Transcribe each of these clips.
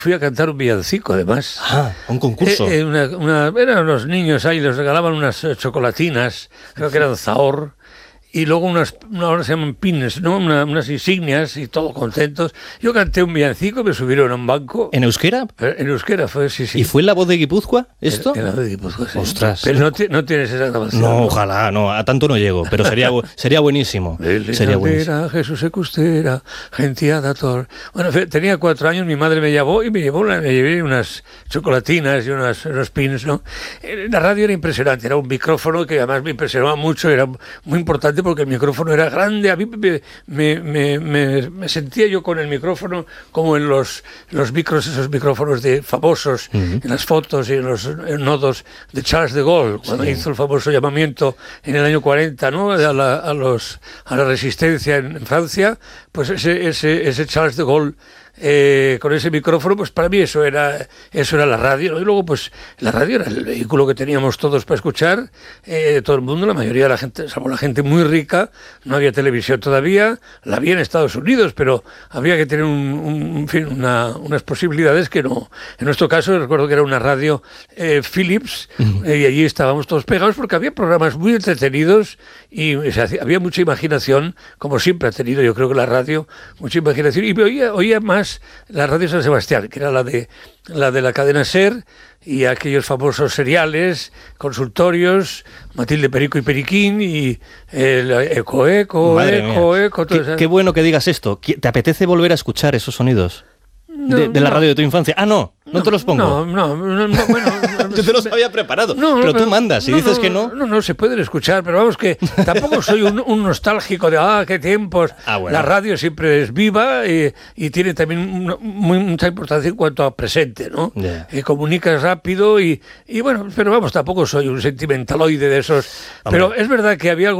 Fui a cantar un villancico, además. Ah, un concurso. Eran los niños ahí, les regalaban unas chocolatinas, creo que eran Zahor, y luego ahora se llaman pines, ¿no? Unas insignias y todos contentos. Yo canté un villancico, me subieron a un banco. ¿En euskera? En euskera fue, sí. ¿Y fue en La Voz de Guipúzcoa esto? En La Voz de Guipúzcoa, sí. Ostras. Pero no tienes esa grabación. No, ojalá, no, a tanto no llego, pero sería buenísimo. Sería buenísimo. Jesús Ecustera, gentiada tor. Bueno, tenía 4 años, mi madre me llevó y me llevé unas chocolatinas y unos pins, ¿no? La radio era impresionante, era un micrófono que además me impresionaba mucho, era muy importante porque el micrófono era grande. A mí me sentía yo con el micrófono como en los micros, esos micrófonos famosos, en las fotos y en los nodos de Charles de Gaulle, cuando hizo el famoso llamamiento en el año 40, ¿no? a la resistencia en Francia, pues ese Charles de Gaulle, con ese micrófono, pues para mí eso era la radio, ¿no? Y luego pues la radio era el vehículo que teníamos todos para escuchar, todo el mundo, la mayoría de la gente, salvo la gente muy rica, no había televisión todavía, la había en Estados Unidos, pero había que tener unas posibilidades que no. En nuestro caso recuerdo que era una radio Philips, y allí estábamos todos pegados porque había programas muy entretenidos y había mucha imaginación, como siempre ha tenido, yo creo que la radio, mucha imaginación, y oía más la radio San Sebastián, que era la de la cadena SER, y aquellos famosos seriales, consultorios, Matilde Perico y Periquín, y Eco. Qué bueno que digas esto. ¿Te apetece volver a escuchar esos sonidos de la radio de tu infancia? Ah, no te los pongo. No, bueno... Yo te los había preparado, pero tú mandas y dices que no. No, se pueden escuchar, pero vamos, que tampoco soy un nostálgico de qué tiempos. Bueno. La radio siempre es viva y tiene también mucha importancia en cuanto a presente, ¿no? Yeah. Comunicas rápido y bueno, pero vamos, tampoco soy un sentimentaloide de esos. Hombre. Pero es verdad que había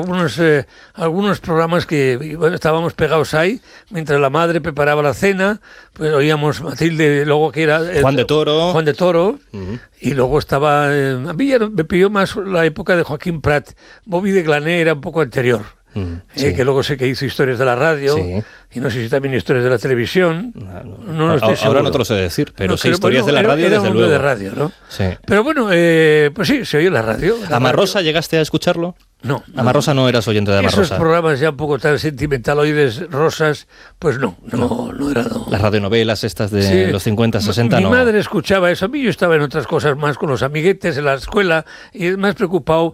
algunos programas que estábamos pegados ahí, mientras la madre preparaba la cena, pues oíamos Matilde, luego que era... Juan de Toro. Uh-huh. Y luego estaba... a mí ya me pilló más la época de Joaquín Prat. Bobby de Glané era un poco anterior. Sí. Que luego sé que hizo historias de la radio, sí. Y no sé si también historias de la televisión. No estoy seguro. Ahora no te lo sé decir, pero sí, historias de la radio, era desde luego. de radio, ¿no? Sí. Pero bueno, pues sí, se oye la radio. ¿Amarrosa llegaste a escucharlo? No. Amarrosa no eras oyente de Amarrosa. Esos programas ya un poco tan sentimentaloides, rosas, pues no era. No. Las radionovelas estas de los 50, 60, no. Mi madre escuchaba eso. A mí yo estaba en otras cosas más con los amiguetes en la escuela y más preocupado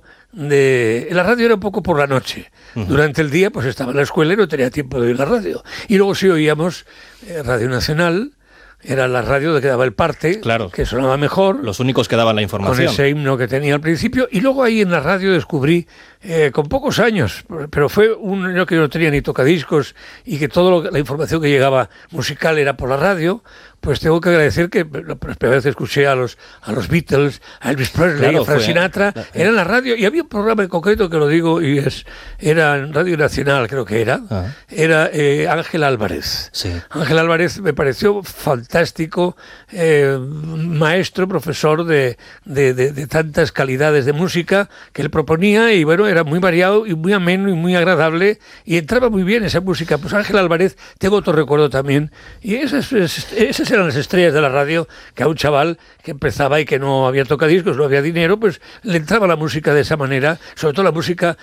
la radio era un poco por la noche. Durante el día pues estaba en la escuela y no tenía tiempo de oír la radio. Y luego sí oíamos Radio Nacional, era la radio que daba el parte, claro, que sonaba mejor. Los únicos que daban la información. Con ese himno que tenía al principio. Y luego ahí en la radio descubrí, con pocos años, pero fue un año que no tenía ni tocadiscos y que toda la información que llegaba musical era por la radio, pues tengo que agradecer que la primera vez que escuché a los Beatles, a Elvis Presley, a Frank Sinatra, era en la radio. Y había un programa en concreto que lo digo, y era en Radio Nacional, creo que era. Era Ángel Álvarez. Sí. Ángel Álvarez me pareció fantástico, maestro, profesor de tantas calidades de música que él proponía, y bueno, era muy variado y muy ameno y muy agradable, y entraba muy bien esa música. Pues Ángel Álvarez, tengo otro recuerdo también, y esas eran las estrellas de la radio, que a un chaval que empezaba y que no había tocadiscos, no había dinero, pues le entraba la música de esa manera, sobre todo la música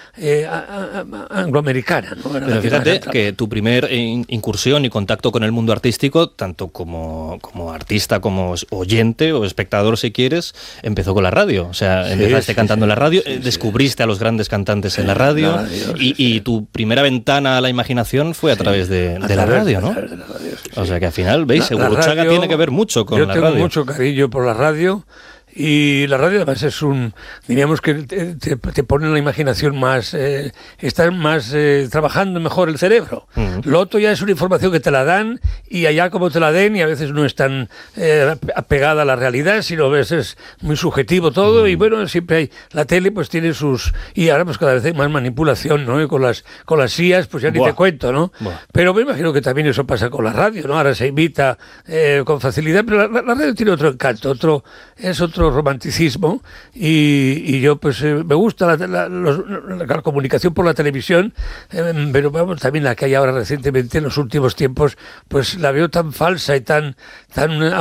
angloamericana, ¿no? Pero fíjate que tu primer incursión y contacto con el mundo artístico, tanto como artista, como oyente o espectador si quieres, empezó con la radio. O sea, empezaste cantando en la radio, descubriste a los grandes cantantes en la radio, y tu primera ventana a la imaginación fue a través de la radio, ¿no? O sea que al final, ¿veis? Gurruchaga tiene que ver mucho con la radio. Yo tengo mucho cariño por la radio. Y la radio además es diríamos que te pone la imaginación más, estás más trabajando mejor el cerebro. Lo otro ya es una información que te la dan, y allá como te la den, y a veces no es tan apegada a la realidad, sino a veces es muy subjetivo todo, y bueno, siempre hay, la tele pues tiene y ahora pues cada vez hay más manipulación, ¿no? Y con las IAs pues ya ni te cuento, ¿no? Pero me imagino que también eso pasa con la radio, ¿no? Ahora se imita con facilidad, pero la radio tiene otro encanto, es otro otro romanticismo y yo pues me gusta la comunicación por la televisión, pero vamos, también la que hay ahora recientemente en los últimos tiempos, pues la veo tan falsa y tan